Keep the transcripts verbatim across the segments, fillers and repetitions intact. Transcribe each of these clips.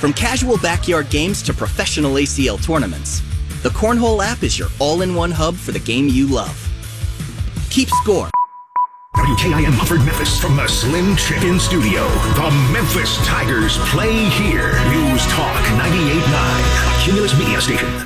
From casual backyard games to professional A C L tournaments, the Cornhole app is your all-in-one hub for the game you love. Keep score. W K I M Hartford, Memphis, from the Slim Chicken Studio. The Memphis Tigers play here. News Talk ninety-eight point nine, a Cumulus Media station.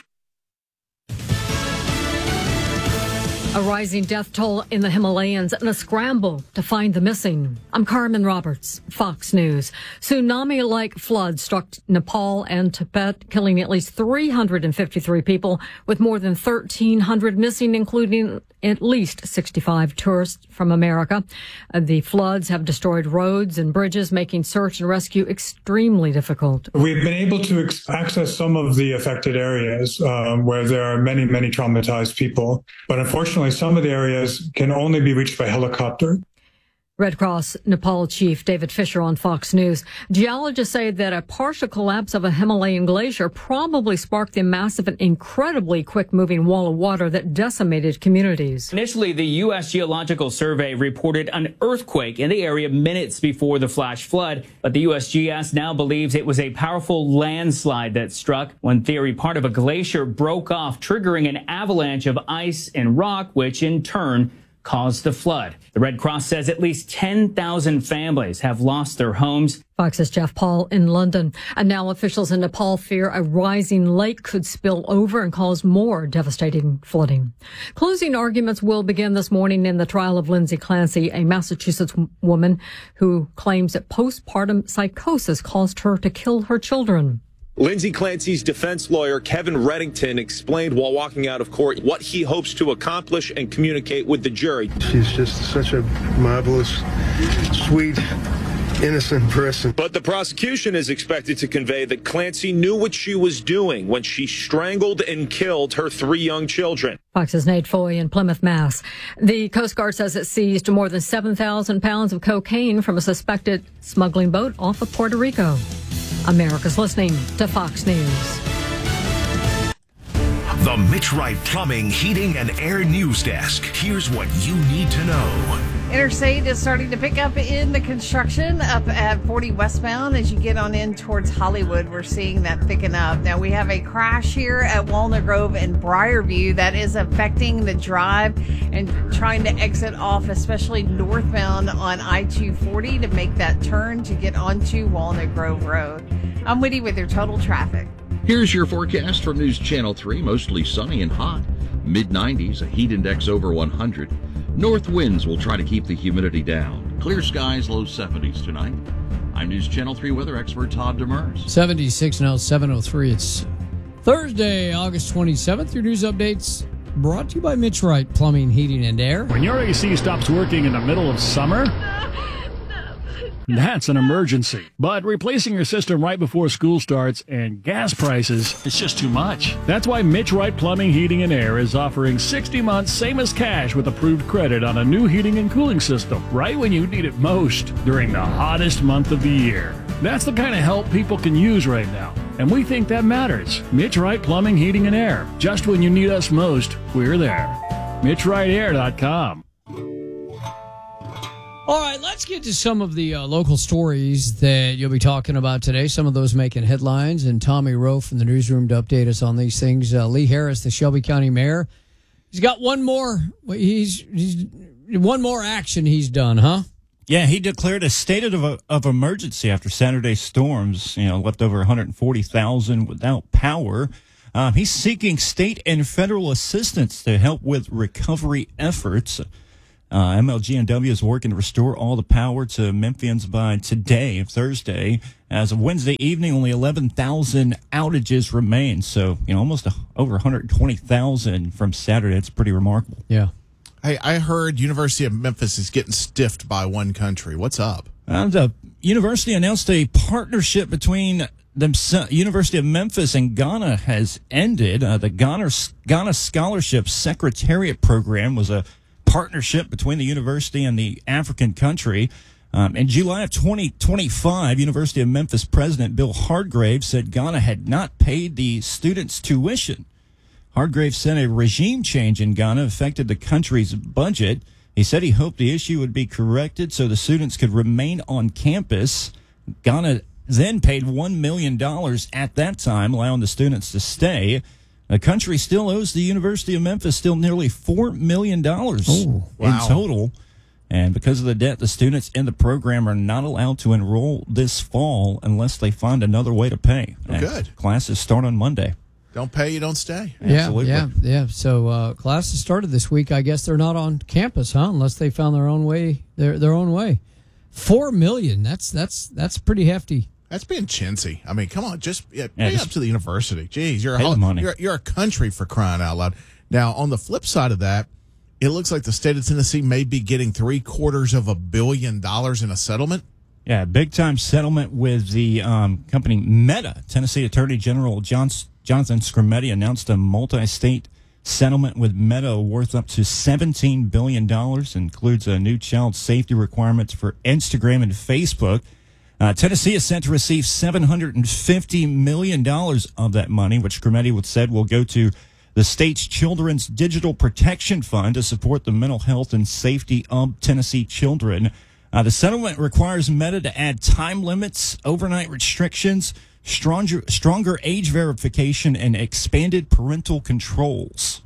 A rising death toll in the Himalayas and a scramble to find the missing. I'm Carmen Roberts, Fox News. Tsunami-like floods struck Nepal and Tibet, killing at least three hundred fifty-three people, with more than thirteen hundred missing, including at least sixty-five tourists from America. The floods have destroyed roads and bridges, making search and rescue extremely difficult. We've been able to ex- access some of the affected areas um, where there are many, many traumatized people, but unfortunately, some of the areas can only be reached by helicopter. Red Cross Nepal Chief David Fisher on Fox News. Geologists say that a partial collapse of a Himalayan glacier probably sparked the massive and incredibly quick-moving wall of water that decimated communities. Initially, the U S Geological Survey reported an earthquake in the area minutes before the flash flood, but the U S G S now believes it was a powerful landslide that struck. One theory, part of a glacier broke off, triggering an avalanche of ice and rock, which in turn caused the flood. The Red Cross says at least ten thousand families have lost their homes. Fox's Jeff Paul in London. And now officials in Nepal fear a rising lake could spill over and cause more devastating flooding. Closing arguments will begin this morning in the trial of Lindsay Clancy, a Massachusetts woman who claims that postpartum psychosis caused her to kill her children. Lindsay Clancy's defense lawyer, Kevin Reddington, explained while walking out of court what he hopes to accomplish and communicate with the jury. She's just such a marvelous, sweet, innocent person. But the prosecution is expected to convey that Clancy knew what she was doing when she strangled and killed her three young children. Fox's Nate Foy in Plymouth, Mass. The Coast Guard says it seized more than seven thousand pounds of cocaine from a suspected smuggling boat off of Puerto Rico. America's listening to Fox News. The Mitch Wright Plumbing, Heating, and Air News Desk. Here's what you need to know. Interstate is starting to pick up in the construction up at forty westbound as you get on in towards Hollywood. We're seeing that thicken up. Now we have a crash here at Walnut Grove and Briarview that is affecting the drive and trying to exit off, especially northbound on I two forty to make that turn to get onto Walnut Grove Road. I'm Whitty with your total traffic. Here's your forecast from News Channel three. Mostly sunny and hot. mid nineties, a heat index over one hundred. North winds will try to keep the humidity down. Clear skies, low seventies tonight. I'm News Channel three weather expert Todd Demers. seventy-six now, seven oh three. It's Thursday, August twenty-seventh. Your news updates brought to you by Mitch Wright Plumbing, Heating, and Air. When your A C stops working in the middle of summer, that's an emergency. But replacing your system right before school starts and gas prices, it's just too much. That's why Mitch Wright Plumbing, Heating, and Air is offering sixty months same as cash with approved credit on a new heating and cooling system right when you need it most during the hottest month of the year. That's the kind of help people can use right now. And we think that matters. Mitch Wright Plumbing, Heating, and Air. Just when you need us most, we're there. Mitch Wright Air dot com. All right, let's get to some of the uh, local stories that you'll be talking about today. Some of those making headlines, and Tommy Rowe from the newsroom to update us on these things. Uh, Lee Harris, the Shelby County mayor, he's got one more. He's he's one more action he's done, huh? Yeah, he declared a state of of emergency after Saturday's storms. You know, left over one hundred forty thousand without power. Um, he's seeking state and federal assistance to help with recovery efforts. Uh, M L G N W is working to restore all the power to Memphians by today, Thursday. As of Wednesday evening, only eleven thousand outages remain. So, you know, almost a, over one hundred twenty thousand from Saturday. It's pretty remarkable. Yeah. Hey, I heard University of Memphis is getting stiffed by one country. What's up? Uh, the university announced a partnership between the University of Memphis and Ghana has ended. Uh, the Ghana, Ghana Scholarship Secretariat Program was a partnership between the university and the African country. Um, in July of twenty twenty-five, University of Memphis President Bill Hardgrave said Ghana had not paid the students' tuition. Hardgrave said a regime change in Ghana affected the country's budget. He said he hoped the issue would be corrected so the students could remain on campus. Ghana then paid one million dollars at that time, allowing the students to stay. The country still owes the University of Memphis still nearly four million dollars Ooh, wow. in total. And because of the debt, the students in the program are not allowed to enroll this fall unless they find another way to pay. Oh, good. Classes start on Monday. Don't pay, you don't stay. Yeah, Absolutely. yeah, yeah. So uh, classes started this week. I guess they're not on campus, huh? Unless they found their own way, their their own way. Four million. That's that's that's pretty hefty. That's being chintzy. I mean, come on, just yeah, Yeah, pay just up to the university. Jeez, you're a pay the whole- money. you're you're a country for crying out loud. Now, on the flip side of that, it looks like the state of Tennessee may be getting three quarters of a billion dollars in a settlement. Yeah, big time settlement with the um, company Meta. Tennessee Attorney General John, Jonathan Skrmetti announced a multi-state settlement with Meta worth up to seventeen billion dollars. Includes a new child safety requirements for Instagram and Facebook. Uh, Tennessee is set to receive seven hundred fifty million dollars of that money, which Skrmetti would said will go to the state's Children's Digital Protection Fund to support the mental health and safety of Tennessee children. Uh, the settlement requires Meta to add time limits, overnight restrictions, stronger, stronger age verification, and expanded parental controls.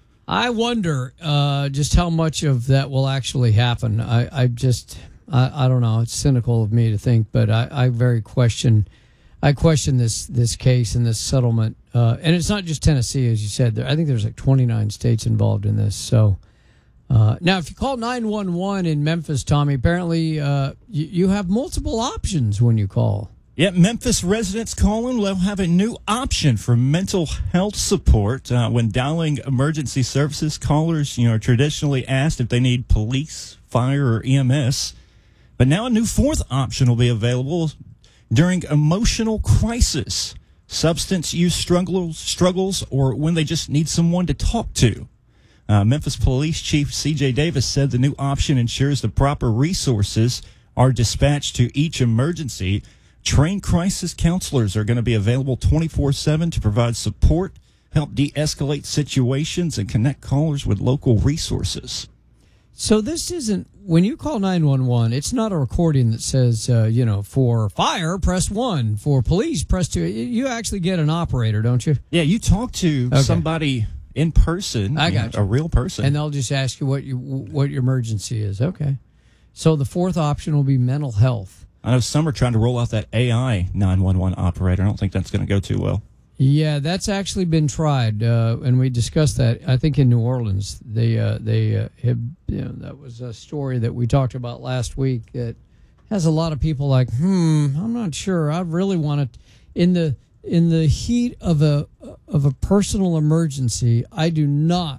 I wonder uh, just how much of that will actually happen. I, I just, I, I don't know. It's cynical of me to think, but I, I very question, I question this this case and this settlement. Uh, and it's not just Tennessee, as you said. There, I think there's like twenty-nine states involved in this. So uh, now, if you call nine one one in Memphis, Tommy, apparently uh, you, you have multiple options when you call. Yeah, Memphis residents calling will have a new option for mental health support. Uh, when dialing emergency services, callers, you know, are traditionally asked if they need police, fire, or E M S. But now a new fourth option will be available during emotional crisis, substance use struggles, struggles, or when they just need someone to talk to. Uh, Memphis Police Chief C J Davis said the new option ensures the proper resources are dispatched to each emergency. Trained crisis counselors are going to be available twenty-four seven to provide support, help de-escalate situations, and connect callers with local resources. So this isn't, when you call nine one one, it's not a recording that says, uh, you know, for fire, press one, for police, press two. You actually get an operator, don't you? Yeah, you talk to Okay. somebody in person, I you got know, you. a real person. And they'll just ask you what you what your emergency is. Okay. So the fourth option will be mental health. I know some are trying to roll out that A I nine one one operator. I don't think that's going to go too well. Yeah, that's actually been tried, uh, and we discussed that. I think in New Orleans, they uh, they uh, have, you know, that was a story that we talked about last week that has a lot of people like, hmm, I'm not sure. I really want to, in the in the heat of a of a personal emergency. I do not.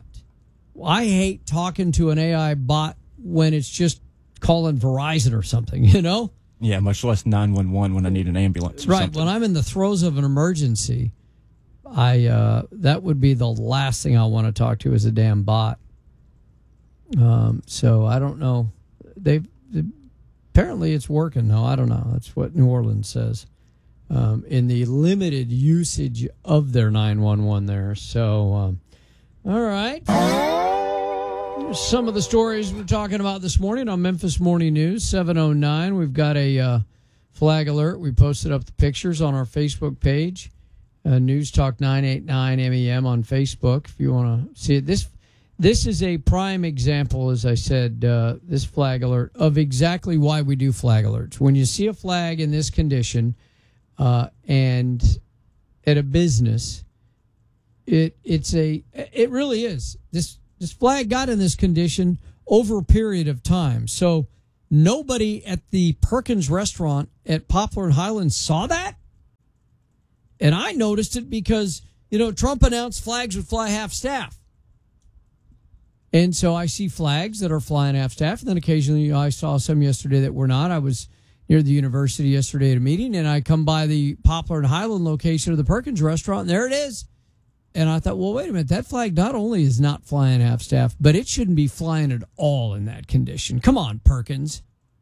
I hate talking to an A I bot when it's just calling Verizon or something. You know. Yeah, much less nine one one when I need an ambulance. Or Right. something. When I'm in the throes of an emergency, I uh, that would be the last thing I want to talk to is a damn bot. Um, so I don't know. They apparently it's working. No, I don't know. That's what New Orleans says um, in the limited usage of their nine one one there. So, um, all right. Here's some of the stories we're talking about this morning on Memphis Morning News, seven oh nine. We've got a uh, flag alert. We posted up the pictures on our Facebook page, uh, News Talk nine eighty-nine M E M on Facebook, if you want to see it. This this is a prime example, as I said, uh, this flag alert, of exactly why we do flag alerts. When you see a flag in this condition uh, and at a business, it it's a it really is. This This flag got in this condition over a period of time. So nobody at the Perkins restaurant at Poplar and Highlands saw that. And I noticed it because, you know, Trump announced flags would fly half staff. And so I see flags that are flying half staff. And then occasionally I saw some yesterday that were not. I was near the university yesterday at a meeting, and I come by the Poplar and Highland location of the Perkins restaurant, and there it is. And I thought, well, wait a minute. That flag not only is not flying half staff, but it shouldn't be flying at all in that condition. Come on, Perkins.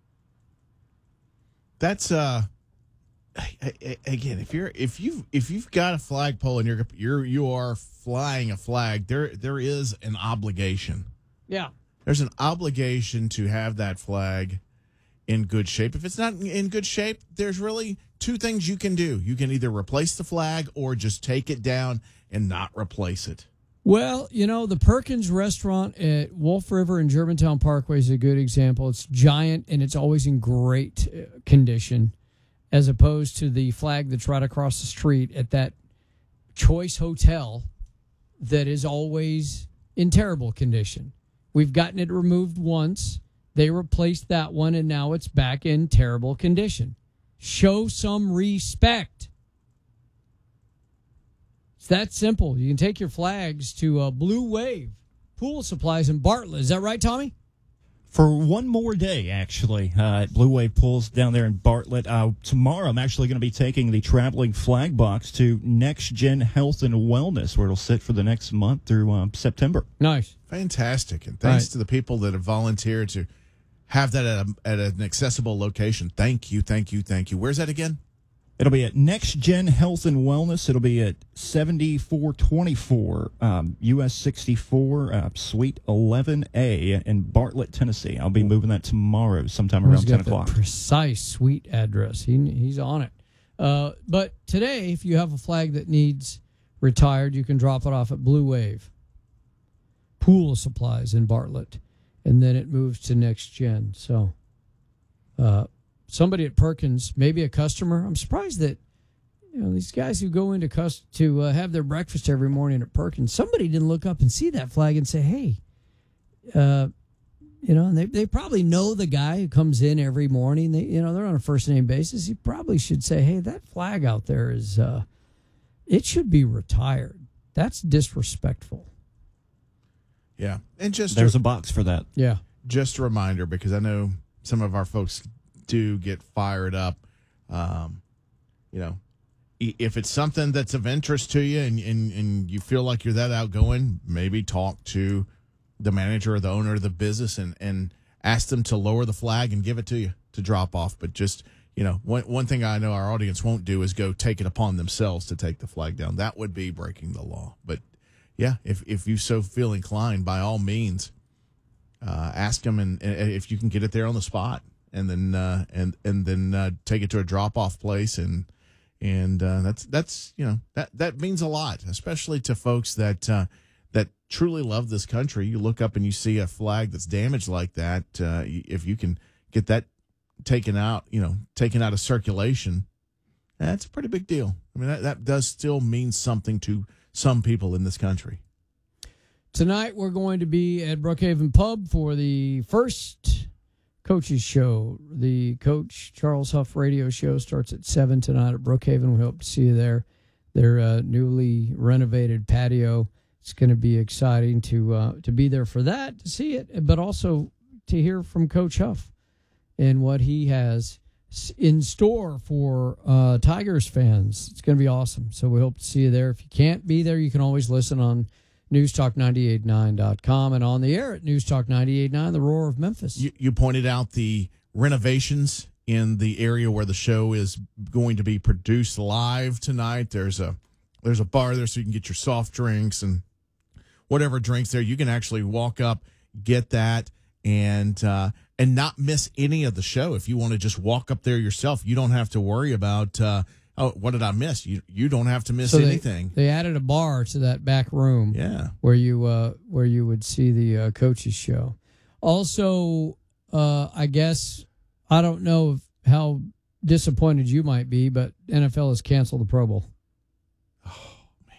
That's uh, again, if you're if you if you've got a flagpole and you're you're you are flying a flag, there there is an obligation. Yeah, there's an obligation to have that flag in good shape. If it's not in good shape, there's really two things you can do. You can either replace the flag or just take it down and not replace it. Well, you know, the Perkins restaurant at Wolf River and Germantown Parkway is a good example. It's giant and it's always in great uh, condition, as opposed to the flag that's right across the street at that Choice Hotel that is always in terrible condition. We've gotten it removed once. They replaced that one, and now it's back in terrible condition. Show some respect. It's that simple. You can take your flags to uh, Blue Wave Pool Supplies in Bartlett. Is that right, Tommy? For one more day, actually, uh, at Blue Wave Pools down there in Bartlett. Uh, tomorrow, I'm actually going to be taking the traveling flag box to Next Gen Health and Wellness, where it'll sit for the next month through uh, September. Nice. Fantastic. And thanks right. to the people that have volunteered to have that at, a, at an accessible location. Thank you, thank you, thank you. Where's that again? It'll be at Next Gen Health and Wellness. It'll be at seventy-four twenty-four um, U S sixty-four, uh, Suite eleven A in Bartlett, Tennessee. I'll be moving that tomorrow sometime around He's ten got o'clock. The precise suite address. He, he's on it. Uh, but today, if you have a flag that needs retired, you can drop it off at Blue Wave Pool Supplies in Bartlett, and then it moves to Next Gen. So, uh, somebody at Perkins, maybe a customer. I'm surprised that, you know, these guys who go into cus- to uh, have their breakfast every morning at Perkins, somebody didn't look up and see that flag and say, hey, uh, you know, and they, they probably know the guy who comes in every morning. They, you know, they're on a first name basis. He probably should say, hey, that flag out there is, uh, it should be retired. That's disrespectful. Yeah. And just There's a, a box for that. Yeah. Just a reminder, because I know some of our folks do get fired up. Um, you know, if it's something that's of interest to you and, and, and you feel like you're that outgoing, maybe talk to the manager or the owner of the business and, and ask them to lower the flag and give it to you to drop off. But just, you know, one, one thing I know our audience won't do is go take it upon themselves to take the flag down. That would be breaking the law. But yeah, if, if you so feel inclined, by all means, uh, ask them and, and if you can get it there on the spot. And then uh, and and then uh, take it to a drop off place, and and uh, that's that's you know that that means a lot, especially to folks that uh, that truly love this country. You look up and you see a flag that's damaged like that. Uh, if you can get that taken out, you know, taken out of circulation, that's a pretty big deal. I mean, that, that does still mean something to some people in this country. Tonight we're going to be at Brookhaven Pub for the first Coach's Show. The Coach Charles Huff radio show starts at seven tonight at Brookhaven. We hope to see you there. Their uh, newly renovated patio. It's going to be exciting to uh, to be there for that, to see it, but also to hear from Coach Huff and what he has in store for uh, Tigers fans. It's going to be awesome. So we hope to see you there. If you can't be there, you can always listen on News Talk nine eight nine dot com and on the air at News Talk nine eight nine, the Roar of Memphis. You, you pointed out the renovations in the area where the show is going to be produced live tonight. There's a there's a bar there so you can get your soft drinks and whatever drinks there. You can actually walk up, get that, and uh, and not miss any of the show. If you want to just walk up there yourself, you don't have to worry about uh, oh, what did I miss? You you don't have to miss so anything. They, they added a bar to that back room. Yeah, where you uh, where you would see the uh, Coach's Show. Also, uh, I guess I don't know if, how disappointed you might be, but N F L has canceled the Pro Bowl. Oh man,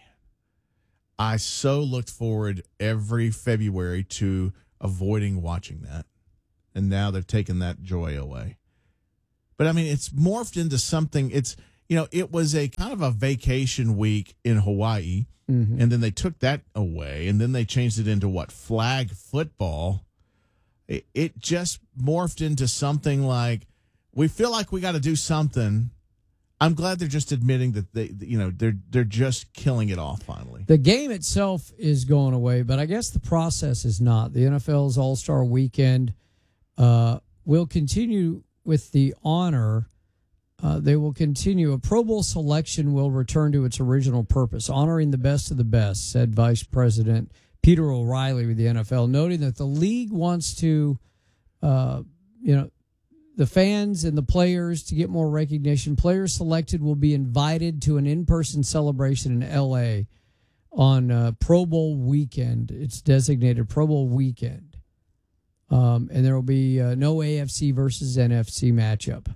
I so looked forward every February to avoiding watching that, and now they've taken that joy away. But I mean, it's morphed into something. It's You know, it was a kind of a vacation week in Hawaii, mm-hmm. and then they took that away, and then they changed it into what, flag football. It, it just morphed into something like, we feel like we got to do something. I'm glad they're just admitting that they, you know, they're they're just killing it off finally. The game itself is going away, but I guess the process is not. The N F L's All-Star Weekend uh, will continue with the honor. Uh, they will continue. A Pro Bowl selection will return to its original purpose, honoring the best of the best, said Vice President Peter O'Reilly with the N F L, noting that the league wants to, uh, you know, the fans and the players to get more recognition. Players selected will be invited to an in-person celebration in L A on uh, Pro Bowl weekend. It's designated Pro Bowl weekend. Um, and there will be uh, no A F C versus N F C matchup.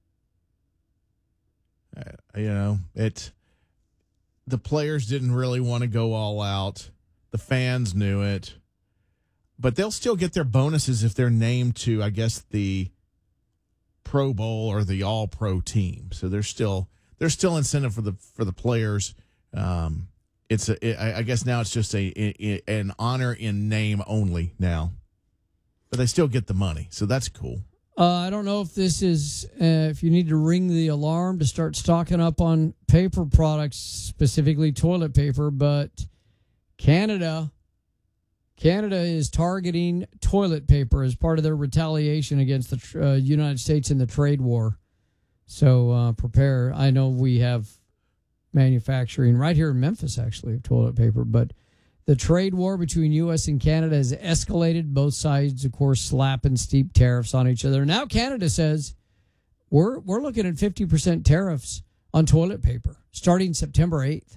Uh, you know, it. The players didn't really want to go all out. The fans knew it. But they'll still get their bonuses if they're named to, I guess, the Pro Bowl or the All-Pro team. So there's still there's still incentive for the for the players. Um, it's a, it, I guess now it's just a, a an honor in name only now, but they still get the money, so that's cool. Uh, I don't know if this is uh, if you need to ring the alarm to start stocking up on paper products, specifically toilet paper, but Canada. Canada is targeting toilet paper as part of their retaliation against the uh, United States in the trade war. So uh, prepare. I know we have manufacturing right here in Memphis, actually, of toilet paper. But the trade war between U S and Canada has escalated. Both sides, of course, slapping steep tariffs on each other. Now Canada says we're we're looking at fifty percent tariffs on toilet paper starting September eighth.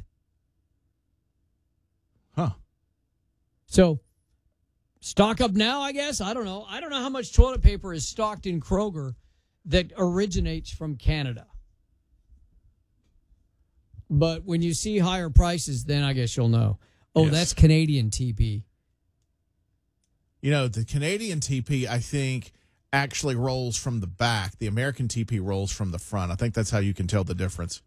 Huh. So stock up now, I guess. I don't know. I don't know how much toilet paper is stocked in Kroger that originates from Canada. But when you see higher prices, then I guess you'll know. Oh, yes. That's Canadian T P. You know, the Canadian T P, I think, actually rolls from the back. The American T P rolls from the front. I think that's how you can tell the difference.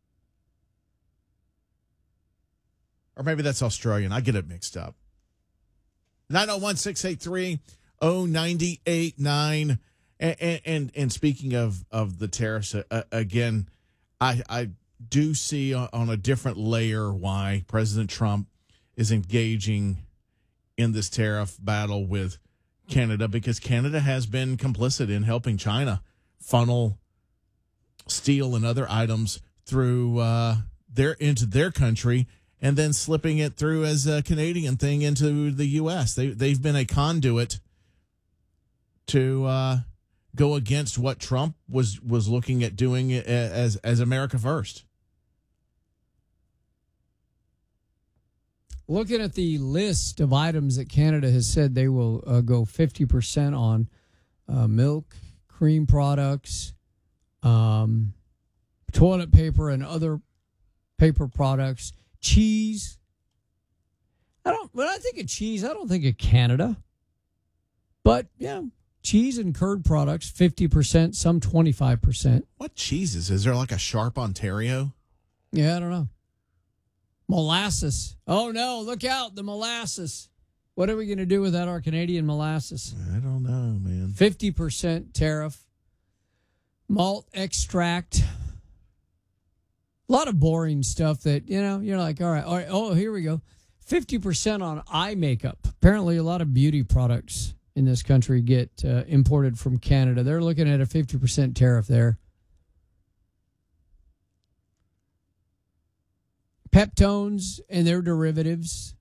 Or maybe that's Australian. I get it mixed up. nine oh one, six eight three, oh nine eight nine. And, and, and, and speaking of, of the tariffs, uh, again, I, I do see on, on a different layer why President Trump is engaging in this tariff battle with Canada, because Canada has been complicit in helping China funnel steel and other items through uh, their into their country, and then slipping it through as a Canadian thing into the U S. They, they've been a conduit to uh, go against what Trump was, was looking at doing as, as America first. Looking at the list of items that Canada has said they will uh, go fifty percent on, uh, milk, cream products, um, toilet paper, and other paper products. Cheese. I don't. When I think of cheese, I don't think of Canada. But yeah, cheese and curd products, fifty percent, some twenty-five percent. What cheeses? Is there like a Sharp Ontario? Yeah, I don't know. Molasses. Oh no! Look out, the molasses. What are we going to do without our Canadian molasses? I don't know, man. Fifty percent tariff. Malt extract. A lot of boring stuff that, you know, you're like, all right, all right, oh, here we go. fifty percent on eye makeup. Apparently a lot of beauty products in this country get uh, imported from Canada. They're looking at a fifty percent tariff there. Peptones and their derivatives.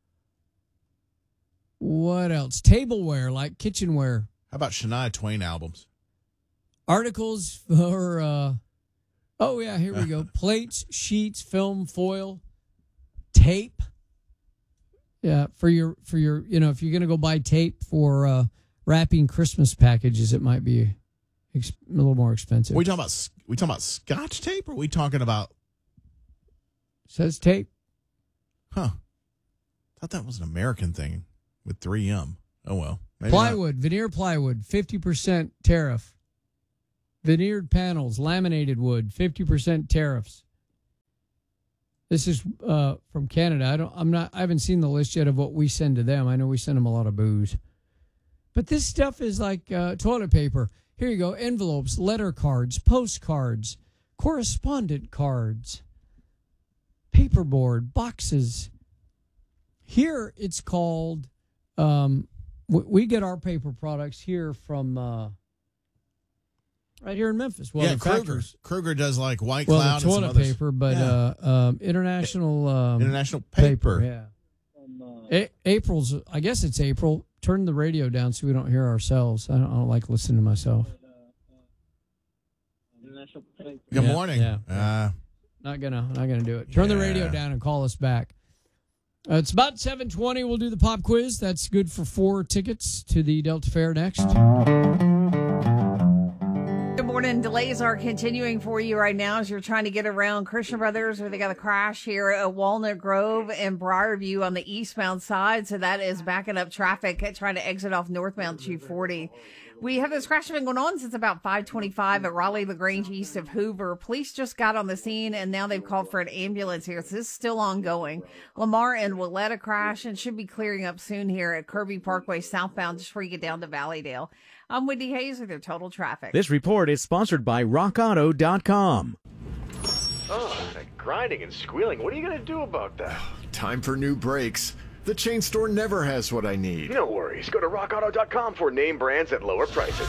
What else? Tableware, like kitchenware. How about Shania Twain albums? Articles for... Uh, Oh, yeah, here we go. Plates, sheets, film, foil, tape. Yeah, for your, for your, you know, if you're going to go buy tape for uh, wrapping Christmas packages, it might be ex- a little more expensive. Are we talking about, we talking about Scotch tape, or are we talking about... Says tape. Huh. Thought that was an American thing with three M. Oh, well. Maybe plywood, not. Veneer plywood, fifty percent tariff. Veneered panels, laminated wood, fifty percent tariffs. This is uh, from Canada. I don't. I'm not. I haven't seen the list yet of what we send to them. I know we send them a lot of booze, but this stuff is like uh, toilet paper. Here you go: envelopes, letter cards, postcards, correspondent cards, paperboard, boxes. Here it's called. Um, we, we get our paper products here from. Uh, Right here in Memphis. Well, yeah, the Kruger. Kruger does like White well, Cloud the toilet and some others. paper, but yeah. uh, um, international um, international paper. paper yeah. Um, uh, A- April's. I guess it's April. Turn the radio down so we don't hear ourselves. I don't, I don't like listening to myself. Good Yeah, morning. yeah. Uh, Not gonna, not gonna do it. Turn the Yeah. radio down and call us back. Uh, it's about seven twenty. We'll do the pop quiz. That's good for four tickets to the Delta Fair next. Good morning. Delays are continuing for you right now as you're trying to get around Christian Brothers, where they got a crash here at Walnut Grove and Briarview on the eastbound side. So that is backing up traffic trying to exit off northbound two forty. We have this crash been going on since about five twenty-five at Raleigh LaGrange east of Hoover. Police just got on the scene and now they've called for an ambulance here. So this is still ongoing. Lamar and Willetta crash and should be clearing up soon here at Kirby Parkway southbound just before you get down to Valleydale. I'm Wendy Hayes with your total traffic. This report is sponsored by rock auto dot com. Oh, that grinding and squealing. What are you going to do about that? Time for new brakes. The chain store never has what I need. No worries. Go to rock auto dot com for name brands at lower prices.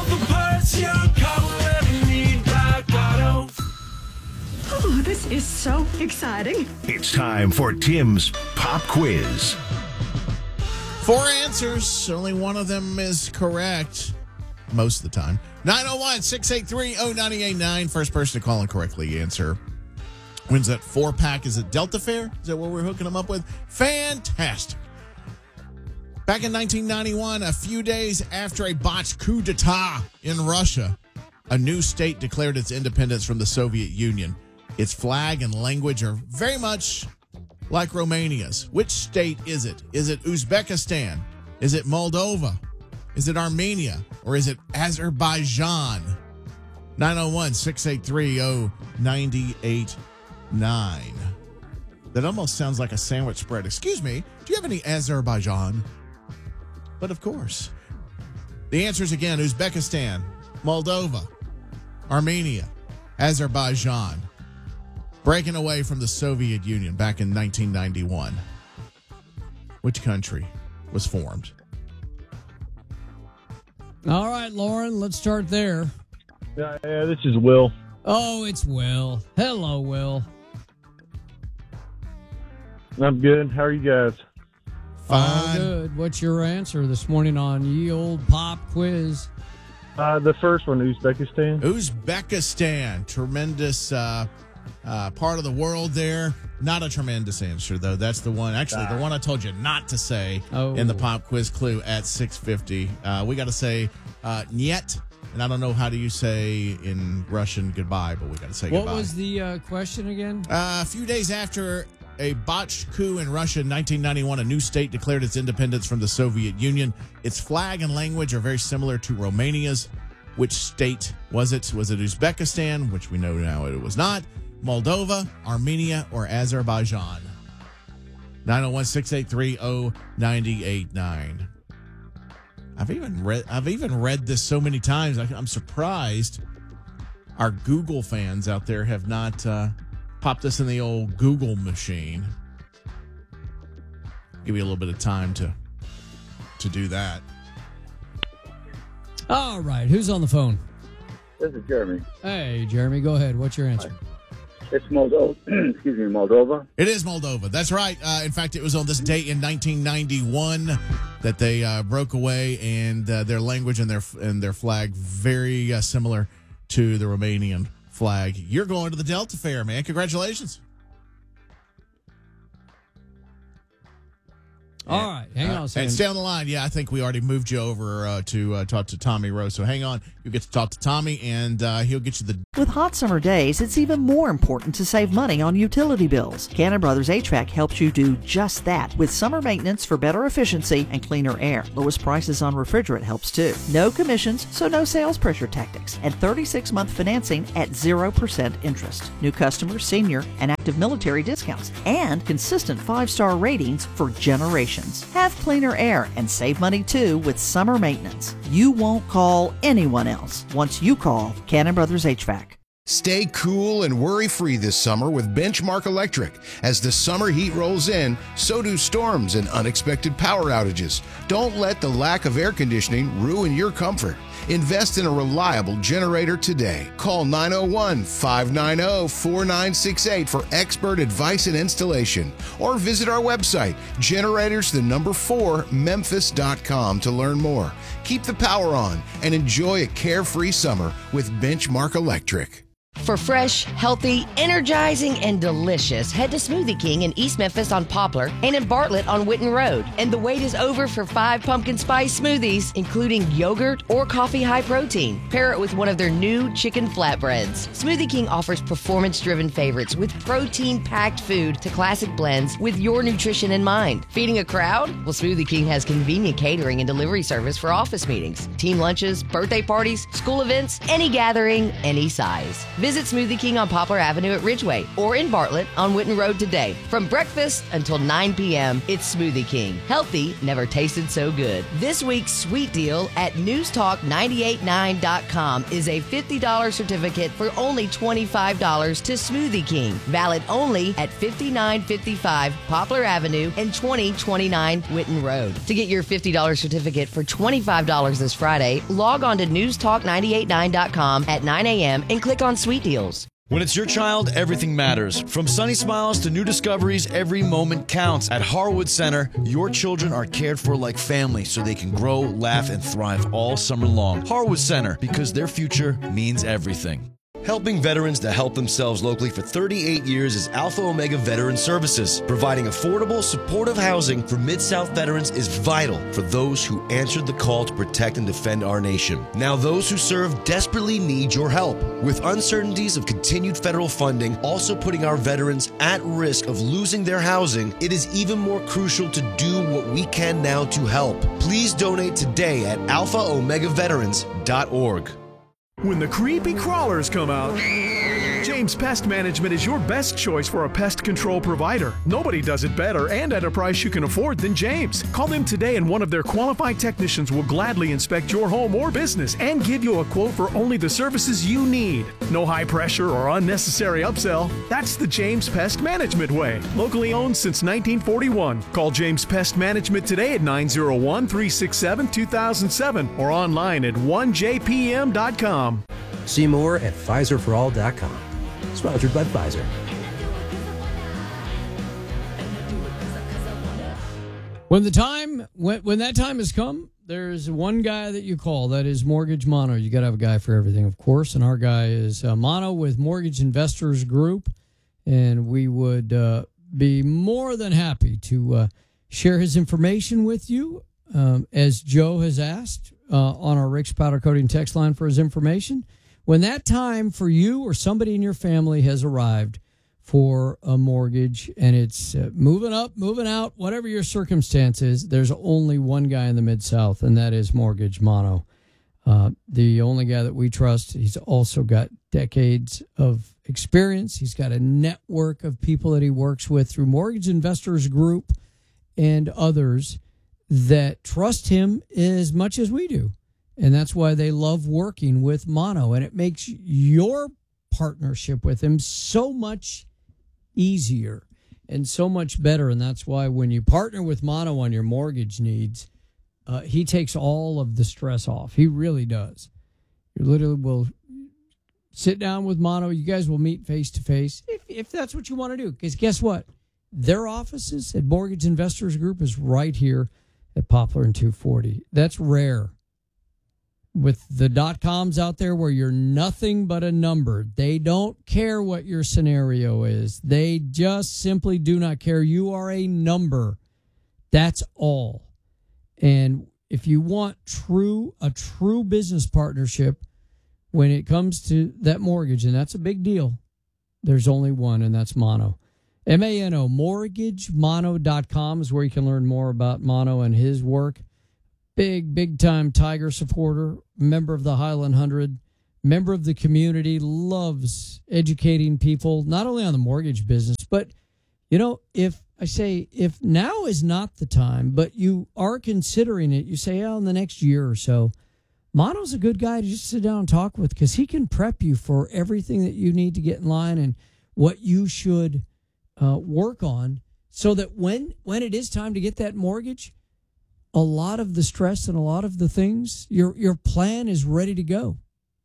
Oh, this is so exciting. It's time for Tim's Pop Quiz. Four answers. Only one of them is correct. Most of the time. nine oh one, six eight three, oh nine eight nine. First person to call and correctly answer wins that four pack. Is it Delta Fair? Is that what we're hooking them up with? Fantastic. Back in nineteen ninety-one, a few days after a botched coup d'etat in Russia, a new state declared its independence from the Soviet Union. Its flag and language are very much like Romania's. Which state is it? Is it Uzbekistan? Is it Moldova? Is it Armenia? Or is it Azerbaijan? nine oh one, six eight three, oh nine eight nine. That almost sounds like a sandwich spread. Excuse me, do you have any Azerbaijan? But of course. The answers again: Uzbekistan, Moldova, Armenia, Azerbaijan. Breaking away from the Soviet Union back in nineteen ninety-one. Which country was formed? All right, Lauren, let's start there. Yeah, yeah, this is Will. Oh, it's Will. Hello, Will. I'm good. How are you guys? Fine. Good. What's your answer this morning on Ye Old Pop Quiz? Uh, the first one, Uzbekistan. Uzbekistan. Tremendous uh, uh, part of the world there. Not a tremendous answer, though. That's the one, actually, the one I told you not to say oh. in the pop quiz clue at six fifty. Uh, we got to say uh, niet. And I don't know how do you say in Russian goodbye, but we got to say what goodbye. What was the uh, question again? Uh, a few days after a botched coup in Russia in nineteen ninety-one, a new state declared its independence from the Soviet Union. Its flag and language are very similar to Romania's. Which state was it? Was it Uzbekistan, which we know now it was not, Moldova, Armenia, or Azerbaijan? nine oh one, six eight three, oh nine eight nine. I've even read I've even read this so many times. I, I'm surprised our Google fans out there have not uh, popped this in the old Google machine. Give you a little bit of time to to do that. All right, who's on the phone? This is Jeremy. Hey, Jeremy, go ahead. What's your answer? It's Moldova. Excuse me, Moldova. It is Moldova. That's right. Uh, in fact, it was on this date in nineteen ninety-one that they uh, broke away, and uh, their language and their and their flag very uh, similar to the Romanian flag. You're going to the Delta Fair, man. Congratulations. All right, hang on a Uh, second. and stay on the line. Yeah, I think we already moved you over uh, to uh, talk to Tommy Rose. So hang on. You'll get to talk to Tommy, and uh, he'll get you the... With hot summer days, it's even more important to save money on utility bills. Cannon Brothers H V A C helps you do just that with summer maintenance for better efficiency and cleaner air. Lowest prices on refrigerant helps too. No commissions, so no sales pressure tactics. And thirty-six month financing at zero percent interest. New customers, senior, and active military discounts. And consistent five-star ratings for generations. Have cleaner air and save money too with summer maintenance. You won't call anyone else once you call Cannon Brothers H V A C. Stay cool and worry-free this summer with Benchmark Electric. As the summer heat rolls in, so do storms and unexpected power outages. Don't let the lack of air conditioning ruin your comfort. Invest in a reliable generator today. Call nine oh one, five nine oh, four nine six eight for expert advice and installation. Or visit our website, generators the number four memphis dot com to learn more. Keep the power on and enjoy a carefree summer with Benchmark Electric. For fresh, healthy, energizing, and delicious, head to Smoothie King in East Memphis on Poplar and in Bartlett on Witten Road. And the wait is over for five pumpkin spice smoothies, including yogurt or coffee high protein. Pair it with one of their new chicken flatbreads. Smoothie King offers performance-driven favorites with protein-packed food to classic blends with your nutrition in mind. Feeding a crowd? Well, Smoothie King has convenient catering and delivery service for office meetings, team lunches, birthday parties, school events, any gathering, any size. Visit Smoothie King on Poplar Avenue at Ridgeway or in Bartlett on Witten Road today. From breakfast until nine p.m., it's Smoothie King. Healthy never tasted so good. This week's sweet deal at news talk nine eight nine dot com is a fifty dollars certificate for only twenty-five dollars to Smoothie King. Valid only at fifty-nine fifty-five Poplar Avenue and twenty twenty-nine Witten Road. To get your fifty dollars certificate for twenty-five dollars this Friday, log on to news talk nine eight nine dot com at nine a.m. and click on Sweet Deals. When it's your child, everything matters. From sunny smiles to new discoveries, every moment counts. At Harwood Center, your children are cared for like family so they can grow, laugh, and thrive all summer long. Harwood Center, because their future means everything. Helping veterans to help themselves locally for thirty-eight years is Alpha Omega Veteran Services. Providing affordable, supportive housing for Mid-South veterans is vital for those who answered the call to protect and defend our nation. Now those who serve desperately need your help. With uncertainties of continued federal funding also putting our veterans at risk of losing their housing, it is even more crucial to do what we can now to help. Please donate today at alpha omega veterans dot org. When the creepy crawlers come out, James Pest Management is your best choice for a pest control provider. Nobody does it better and at a price you can afford than James. Call them today and one of their qualified technicians will gladly inspect your home or business and give you a quote for only the services you need. No high pressure or unnecessary upsell. That's the James Pest Management way. Locally owned since nineteen forty-one. Call James Pest Management today at nine oh one, three six seven, two thousand seven or online at one j p m dot com. See more at Pfizer for all dot com. Sponsored by Pfizer. When the time when when that time has come, there's one guy that you call. That is Mortgage Mono. You got to have a guy for everything, of course. And our guy is uh, Mono with Mortgage Investors Group, and we would uh, be more than happy to uh, share his information with you, um, as Joe has asked uh, on our Rick's Powder Coating text line for his information. When that time for you or somebody in your family has arrived for a mortgage and it's uh, moving up, moving out, whatever your circumstance is, there's only one guy in the Mid-South, and that is Mortgage Mono. Uh, the only guy that we trust. He's also got decades of experience. He's got a network of people that he works with through Mortgage Investors Group and others that trust him as much as we do. And that's why they love working with Mono. And it makes your partnership with him so much easier and so much better. And that's why when you partner with Mono on your mortgage needs, uh, he takes all of the stress off. He really does. You literally will sit down with Mono. You guys will meet face to face if if that's what you want to do. Because guess what? Their offices at Mortgage Investors Group is right here at Poplar and two forty. That's rare. With the dot coms out there where you're nothing but a number. They don't care what your scenario is. They just simply do not care. You are a number. That's all. And if you want true a true business partnership when it comes to that mortgage, and that's a big deal, there's only one, and that's Mono. M A N O, mortgage mono dot com is where you can learn more about Mono and his work. Big, big-time Tiger supporter, member of the Highland Hundred, member of the community, loves educating people, not only on the mortgage business, but, you know, if I say, if now is not the time, but you are considering it, you say, oh, in the next year or so, Mono's a good guy to just sit down and talk with because he can prep you for everything that you need to get in line and what you should uh, work on so that when when it is time to get that mortgage, a lot of the stress and a lot of the things, your your plan is ready to go.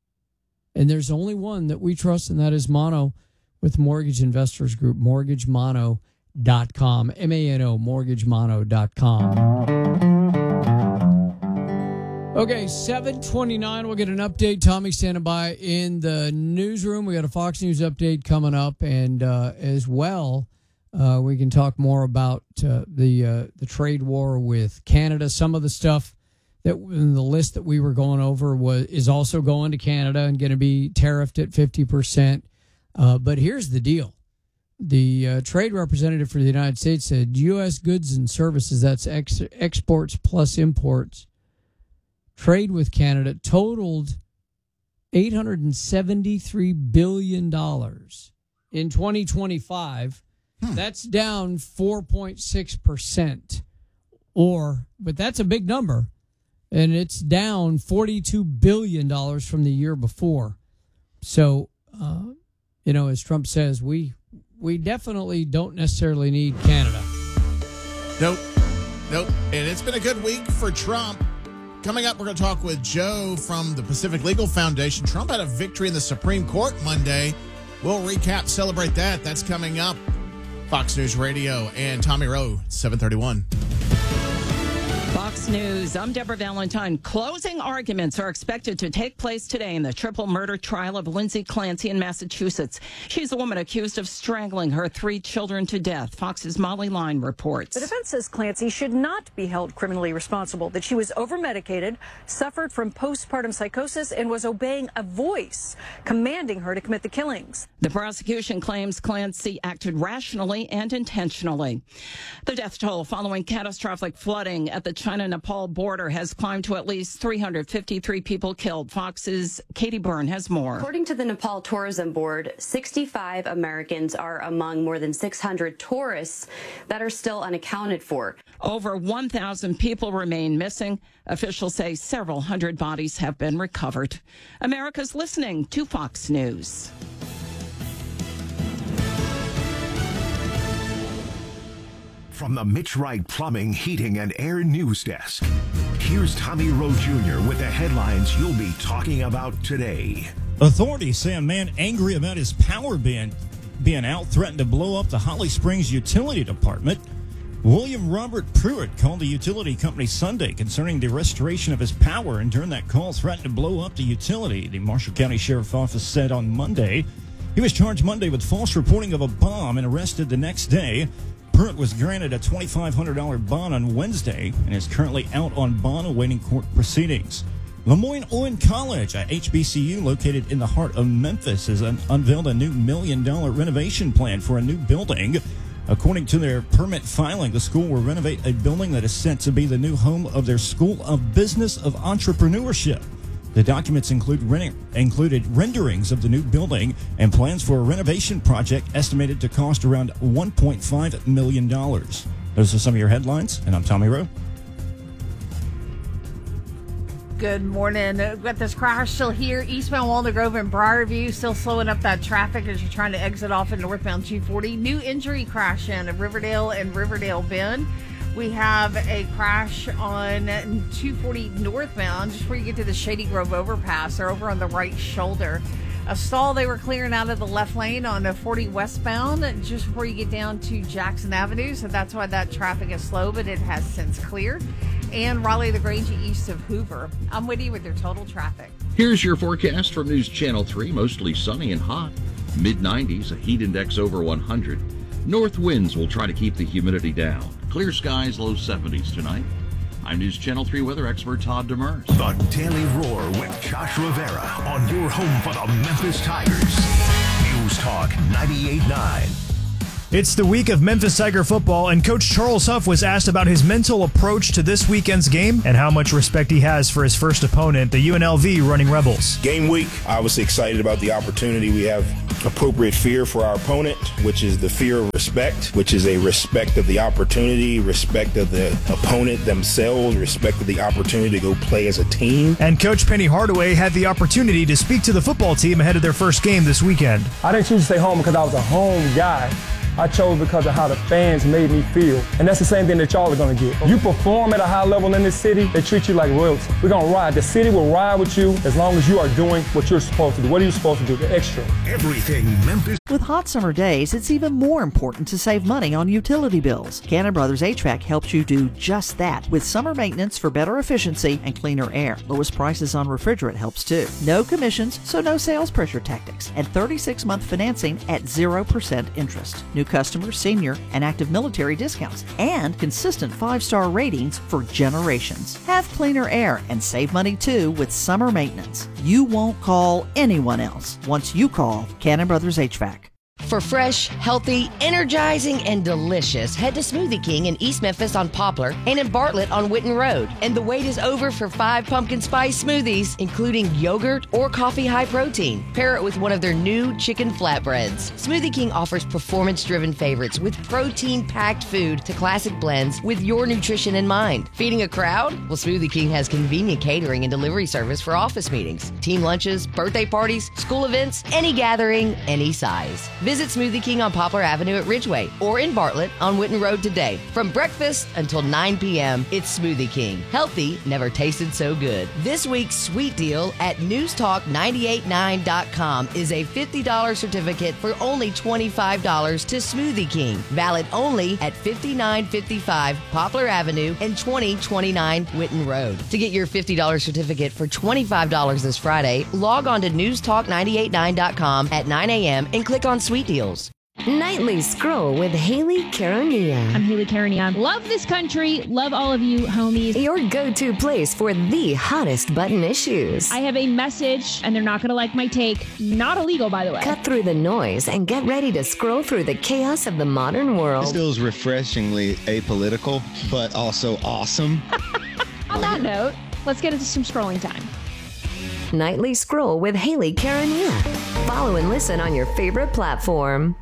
And there's only one that we trust, and that is Mono with Mortgage Investors Group, mortgage mono dot com, M A N O, mortgage mono dot com. Okay, seven twenty-nine. We'll get an update. Tommy standing by in the newsroom. We got a Fox News update coming up, and uh, as well, uh, we can talk more about uh, the uh, the trade war with Canada. Some of the stuff that in the list that we were going over was is also going to Canada and going to be tariffed at fifty percent. Uh, but here's the deal. The uh, trade representative for the United States said U S goods and services, that's ex- exports plus imports, trade with Canada totaled eight hundred seventy-three billion dollars in twenty twenty-five. Hmm. That's down four point six percent. Or, but that's a big number. And it's down forty-two billion dollars from the year before. So, uh, you know, as Trump says, we we definitely don't necessarily need Canada. Nope. Nope. And it's been a good week for Trump. Coming up, we're going to talk with Joe from the Pacific Legal Foundation. Trump had a victory in the Supreme Court Monday. We'll recap, celebrate that. That's coming up. Fox News Radio and Tommy Rowe, seven thirty-one. Fox News, I'm Deborah Valentine. Closing arguments are expected to take place today in the triple murder trial of Lindsay Clancy in Massachusetts. She's a woman accused of strangling her three children to death. Fox's Molly Line reports. The defense says Clancy should not be held criminally responsible, that she was over-medicated, suffered from postpartum psychosis, and was obeying a voice commanding her to commit the killings. The prosecution claims Clancy acted rationally and intentionally. The death toll following catastrophic flooding at the China-Nepal border has climbed to at least three hundred fifty-three people killed. Fox's Katie Byrne has more. According to the Nepal Tourism Board, sixty-five Americans are among more than six hundred tourists that are still unaccounted for. Over one thousand people remain missing. Officials say several hundred bodies have been recovered. America's listening to Fox News. From the Mitch Wright Plumbing, Heating, and Air News Desk, here's Tommy Rowe Junior with the headlines you'll be talking about today. Authorities say a man angry about his power being, being out threatened to blow up the Holly Springs Utility Department. William Robert Pruitt called the utility company Sunday concerning the restoration of his power, and during that call threatened to blow up the utility, the Marshall County Sheriff's Office said on Monday. He was charged Monday with false reporting of a bomb and arrested the next day. Pruitt was granted a twenty-five hundred dollars bond on Wednesday and is currently out on bond awaiting court proceedings. Lemoyne-Owen College, a H B C U located in the heart of Memphis, has un- unveiled a new million dollar renovation plan for a new building. According to their permit filing, the school will renovate a building that is set to be the new home of their School of Business of Entrepreneurship. The documents include render- included renderings of the new building and plans for a renovation project estimated to cost around one point five million dollars. Those are some of your headlines, and I'm Tommy Rowe. Good morning. We've got this crash still here, eastbound Walnut Grove and Briarview, still slowing up that traffic as you're trying to exit off in northbound two forty. New injury crash in at Riverdale and Riverdale Bend. We have a crash on two forty northbound, just before you get to the Shady Grove overpass. They're over on the right shoulder. A stall they were clearing out of the left lane on the forty westbound, just before you get down to Jackson Avenue. So that's why that traffic is slow, but it has since cleared. And Raleigh-LaGrange east of Hoover. I'm with you with your total traffic. Here's your forecast from News Channel three. Mostly sunny and hot. mid nineties, a heat index over one hundred. North winds will try to keep the humidity down. Clear skies, low seventies tonight. I'm News Channel three weather expert Todd Demers. The Daily Roar with Josh Rivera on your home for the Memphis Tigers. News Talk ninety-eight point nine. It's the week of Memphis Tiger football, and Coach Charles Huff was asked about his mental approach to this weekend's game and how much respect he has for his first opponent, the U N L V Running Rebels. Game week, obviously excited about the opportunity. We have appropriate fear for our opponent, which is the fear of respect, which is a respect of the opportunity, respect of the opponent themselves, respect of the opportunity to go play as a team. And Coach Penny Hardaway had the opportunity to speak to the football team ahead of their first game this weekend. I didn't choose to stay home because I was a home guy. I chose because of how the fans made me feel. And that's the same thing that y'all are going to get. You perform at a high level in this city, they treat you like royalty. We're going to ride. The city will ride with you as long as you are doing what you're supposed to do. What are you supposed to do? The extra. Everything Memphis. With hot summer days, it's even more important to save money on utility bills. Cannon Brothers H V A C helps you do just that with summer maintenance for better efficiency and cleaner air. Lowest prices on refrigerant helps too. No commissions, so no sales pressure tactics. And thirty-six month financing at zero percent interest. New customers, senior, and active military discounts. And consistent five-star ratings for generations. Have cleaner air and save money too with summer maintenance. You won't call anyone else once you call Cannon Brothers H V A C. For fresh, healthy, energizing, and delicious, head to Smoothie King in East Memphis on Poplar and in Bartlett on Witten Road. And the wait is over for five pumpkin spice smoothies, including yogurt or coffee high protein. Pair it with one of their new chicken flatbreads. Smoothie King offers performance-driven favorites with protein-packed food to classic blends with your nutrition in mind. Feeding a crowd? Well, Smoothie King has convenient catering and delivery service for office meetings, team lunches, birthday parties, school events, any gathering, any size. Visit Smoothie King on Poplar Avenue at Ridgeway or in Bartlett on Witten Road today. From breakfast until nine p.m., it's Smoothie King. Healthy never tasted so good. This week's sweet deal at news talk nine eight nine dot com is a fifty dollars certificate for only twenty-five dollars to Smoothie King. Valid only at fifty-nine fifty-five Poplar Avenue and twenty twenty-nine Witten Road. To get your fifty dollars certificate for twenty-five dollars this Friday, log on to news talk nine eight nine dot com at nine a.m. and click on Sweet Deals. Nightly Scroll with Haley Caronia. I'm Haley Caronia. Love this country. Love all of you, homies. Your go-to place for the hottest button issues. I have a message, and they're not going to like my take. Not illegal, by the way. Cut through the noise and get ready to scroll through the chaos of the modern world. This feels refreshingly apolitical, but also awesome. On that note, let's get into some scrolling time. Nightly Scroll with Haley Caronia. Follow and listen on your favorite platform.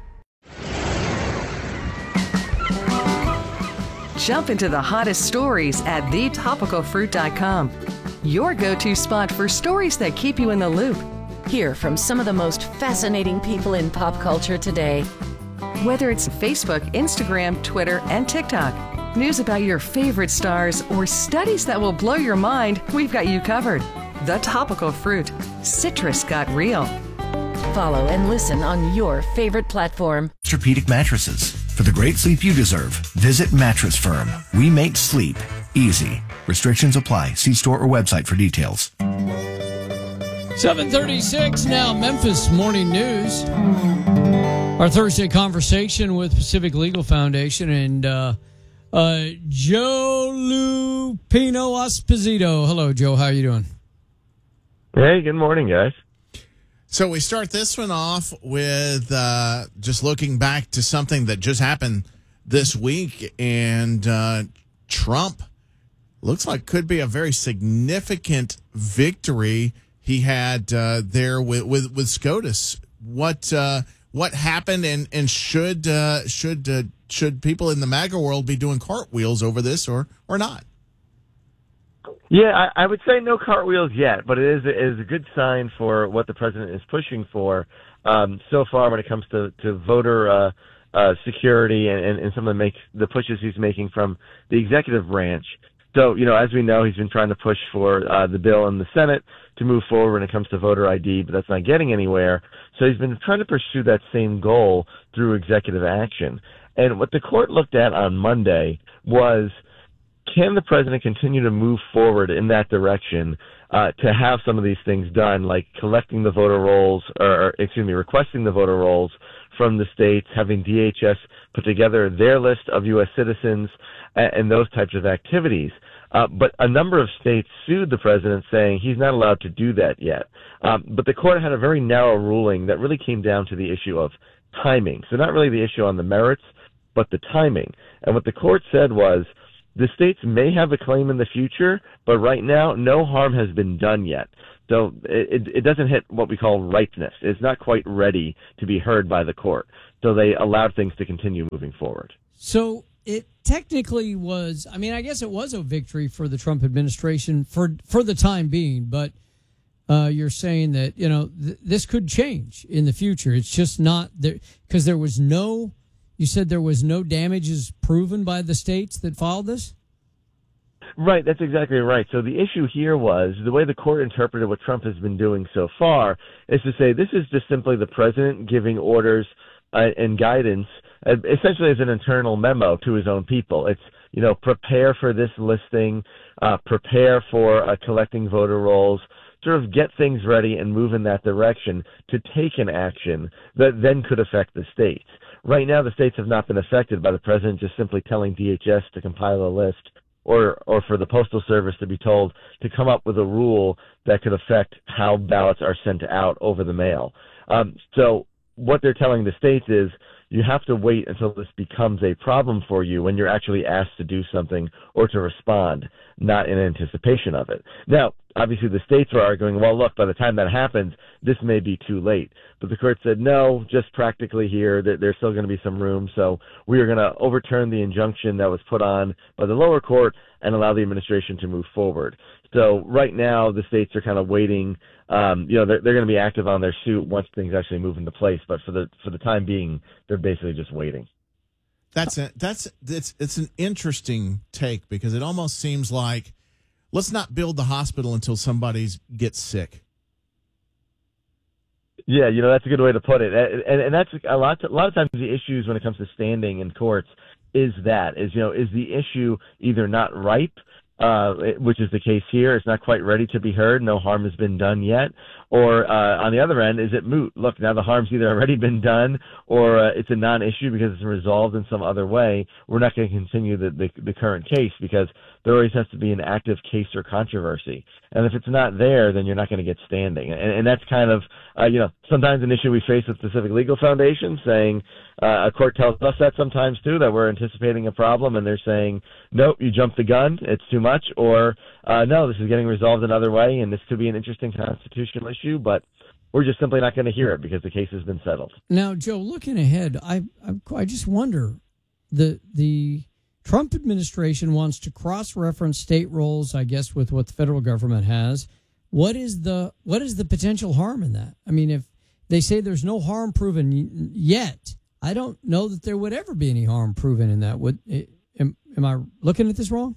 Jump into the hottest stories at the topical fruit dot com. Your go-to spot for stories that keep you in the loop. Hear from some of the most fascinating people in pop culture today. Whether it's Facebook, Instagram, Twitter, and TikTok, news about your favorite stars, or studies that will blow your mind, we've got you covered. The Topical Fruit. Citrus got real. Follow and listen on your favorite platform. Orthopedic mattresses. For the great sleep you deserve, visit Mattress Firm. We make sleep easy. Restrictions apply. See store or website for details. seven thirty-six now, Memphis Morning News. Our Thursday conversation with Pacific Legal Foundation and uh, uh, Joe Lupino Esposito. Hello, Joe. How are you doing? Hey, good morning, guys. So we start this one off with uh, just looking back to something that just happened this week, and uh, Trump looks like could be a very significant victory he had uh, there with, with, with SCOTUS. What uh, what happened, and and should uh, should uh, should people in the MAGA world be doing cartwheels over this, or or not? Yeah, I, I would say no cartwheels yet, but it is, it is a good sign for what the president is pushing for um, so far when it comes to, to voter uh, uh, security and, and, and some of the, make, the pushes he's making from the executive branch. So, you know, as we know, he's been trying to push for uh, the bill in the Senate to move forward when it comes to voter I D, but that's not getting anywhere. So he's been trying to pursue that same goal through executive action. And what the court looked at on Monday was, can the president continue to move forward in that direction uh, to have some of these things done, like collecting the voter rolls, or, or excuse me, requesting the voter rolls from the states, having D H S put together their list of U S citizens, and, and those types of activities. Uh, but a number of states sued the president, saying he's not allowed to do that yet. Um, but the court had a very narrow ruling that really came down to the issue of timing. So not really the issue on the merits, but the timing. And what the court said was, the states may have a claim in the future, but right now, no harm has been done yet. So it, it doesn't hit what we call ripeness. It's not quite ready to be heard by the court. So they allowed things to continue moving forward. So it technically was, I mean, I guess it was a victory for the Trump administration for, for the time being, but uh, you're saying that, you know, th- this could change in the future. It's just not there, because there was no you said there was no damages proven by the states that filed this? Right, that's exactly right. So the issue here was the way the court interpreted what Trump has been doing so far is to say this is just simply the president giving orders uh, and guidance, uh, essentially as an internal memo to his own people. It's, you know, prepare for this listing, uh, prepare for uh, collecting voter rolls, sort of get things ready and move in that direction to take an action that then could affect the states. Right now, the states have not been affected by the president just simply telling D H S to compile a list, or or for the Postal Service to be told to come up with a rule that could affect how ballots are sent out over the mail. Um, so what they're telling the states is you have to wait until this becomes a problem for you when you're actually asked to do something or to respond, not in anticipation of it. Now, obviously the states are arguing, well, look, by the time that happens, this may be too late. But the court said, no, just practically here, that there's still going to be some room. So we are going to overturn the injunction that was put on by the lower court and allow the administration to move forward. So right now, the states are kind of waiting. Um, you know, they're, they're going to be active on their suit once things actually move into place. But for the for the time being, they're basically just waiting. That's a, that's it's it's an interesting take because it almost seems like let's not build the hospital until somebody gets sick. Yeah, you know, that's a good way to put it. And, and that's a lot, a lot of times the issues when it comes to standing in courts is that, is, you know, is the issue either not ripe, uh, which is the case here, it's not quite ready to be heard, no harm has been done yet, or uh, on the other end, is it moot? Look, now the harm's either already been done or uh, it's a non-issue because it's resolved in some other way. We're not going to continue the, the, the current case because there always has to be an active case or controversy. And if it's not there, then you're not going to get standing. And, and that's kind of, uh, you know, sometimes an issue we face with specific legal foundations saying, uh, a court tells us that sometimes too, that we're anticipating a problem and they're saying, nope, you jumped the gun, it's too much, or uh, no, this is getting resolved another way and this could be an interesting constitutional issue, but we're just simply not going to hear it because the case has been settled. Now, Joe, looking ahead, I I, I just wonder, the the Trump administration wants to cross-reference state roles, I guess, with what the federal government has. What is the what is the potential harm in that? I mean, if they say there's no harm proven yet, I don't know that there would ever be any harm proven in that. Would am, am I looking at this wrong?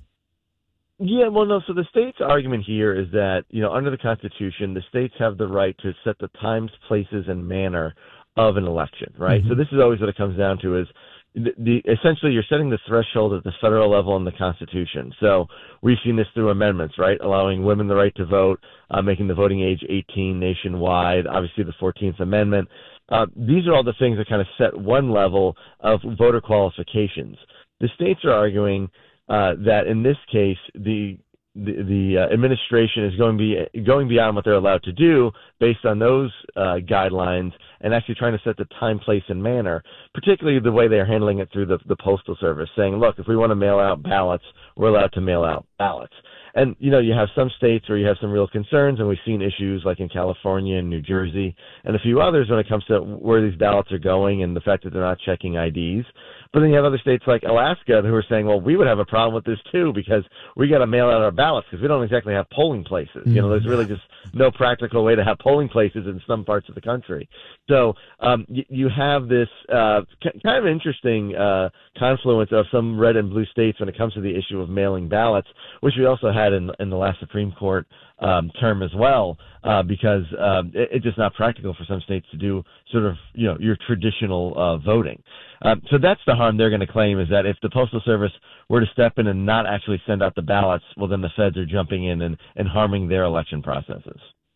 Yeah, well, no. So the state's argument here is that, you know, under the Constitution, the states have the right to set the times, places, and manner of an election, right? Mm-hmm. So this is always what it comes down to is the, the essentially you're setting the threshold at the federal level in the Constitution. So we've seen this through amendments, right? Allowing women the right to vote, uh, making the voting age eighteen nationwide, obviously the fourteenth Amendment. Uh, these are all the things that kind of set one level of voter qualifications. The states are arguing Uh, that in this case, the the, the uh, administration is going to be going beyond what they're allowed to do based on those uh, guidelines and actually trying to set the time, place, and manner, particularly the way they're handling it through the, the Postal Service, saying, look, if we want to mail out ballots, we're allowed to mail out ballots. And, you know, you have some states where you have some real concerns, and we've seen issues like in California and New Jersey and a few others when it comes to where these ballots are going and the fact that they're not checking I Ds. But then you have other states like Alaska who are saying, well, we would have a problem with this too because we got to mail out our ballots because we don't exactly have polling places. Mm-hmm. You know, there's really just no practical way to have polling places in some parts of the country. So um, y- you have this uh, kind of interesting uh, confluence of some red and blue states when it comes to the issue of mailing ballots, which we also had in, in the last Supreme Court um, term as well, uh, because um, it, it's just not practical for some states to do sort of, you know, your traditional uh, voting. Um, so that's the harm they're going to claim, is that if the Postal Service were to step in and not actually send out the ballots, well, then the feds are jumping in and, and harming their election processes.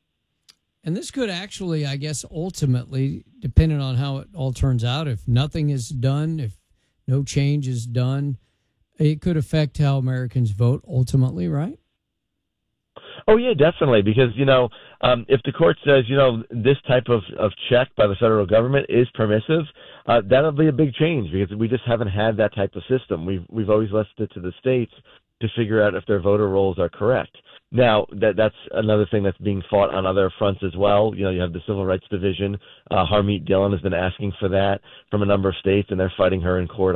And this could actually, I guess, ultimately, depending on how it all turns out, if nothing is done, if no change is done, it could affect how Americans vote ultimately, right? Oh, yeah, definitely. Because, you know, um, if the court says, you know, this type of, of check by the federal government is permissive, uh, that'll be a big change because we just haven't had that type of system. We've, we've always left it to the states to figure out if their voter rolls are correct. Now, that that's another thing that's being fought on other fronts as well. You know, you have the Civil Rights Division. Uh, Harmeet Dillon has been asking for that from a number of states, and they're fighting her in court